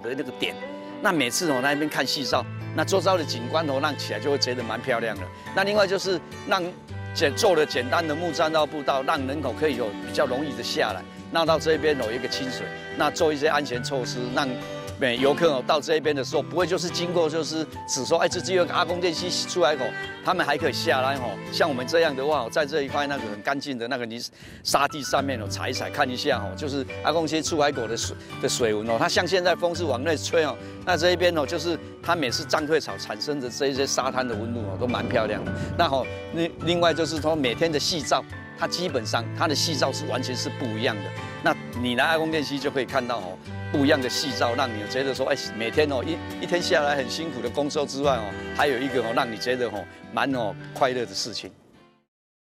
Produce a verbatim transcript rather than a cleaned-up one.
的那个点。那每次哦那边看夕照，那周遭的景观哦让起来就会觉得蛮漂亮的。那另外就是让简做了简单的木栈道步道，让人口可以有比较容易的下来。那到这边有一个清水，那做一些安全措施，让每游客哦到这边的时候，不会就是经过就是只说哎这只有个阿公电溪出来口，他们还可以下来哦。像我们这样的话，在这一块那个很干净的那个泥沙地上面哦踩一踩看一下哦，就是阿公溪出海口的水的水纹哦，它像现在风是往内吹哦，那这一边哦就是它每次涨退潮产生的这一些沙滩的纹路哦都蛮漂亮的。那哦另另外就是说每天的夕照，它基本上它的夕照是完全是不一样的。那你来阿公电溪就可以看到哦。不一样的夕照，让你觉得说，哎，每天哦一一天下来很辛苦的工作之外哦，还有一个哦让你觉得哦蛮哦快乐的事情。